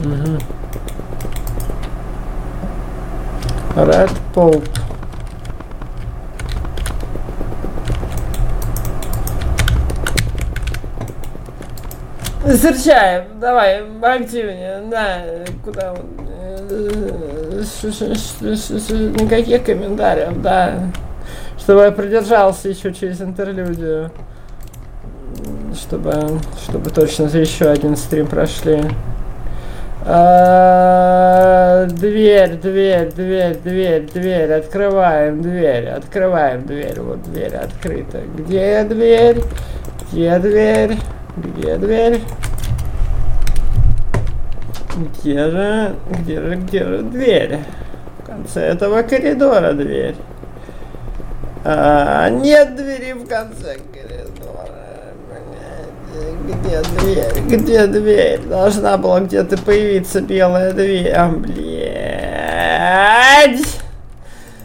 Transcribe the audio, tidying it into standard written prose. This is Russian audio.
Угу. Red Pope. Встречаем, давай, активнее, да, куда он, никаких комментариев, да, чтобы я продержался еще через интерлюдию, чтобы точно еще один стрим прошли. Дверь, открываем дверь, вот дверь открыта. Где дверь? Где дверь? Где дверь? Где же дверь? В конце этого коридора дверь. Нет двери в конце коридора. Где дверь? Должна была где-то появиться белая дверь. Блядь!